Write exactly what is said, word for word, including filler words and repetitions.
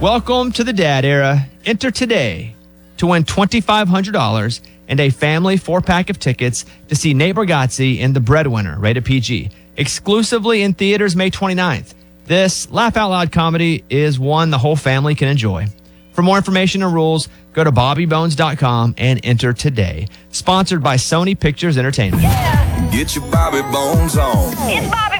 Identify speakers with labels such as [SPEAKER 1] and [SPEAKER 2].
[SPEAKER 1] Welcome to the dad era. Enter today to win twenty-five hundred dollars and a family four-pack of tickets to see Nate Bargatze in The Breadwinner, rated P G, exclusively in theaters May twenty-ninth. This laugh out loud comedy is one the whole family can enjoy. For more information and rules, go to bobby bones dot com and enter today. Sponsored by Sony Pictures Entertainment.
[SPEAKER 2] Get your Bobby Bones on.
[SPEAKER 3] It's Bobby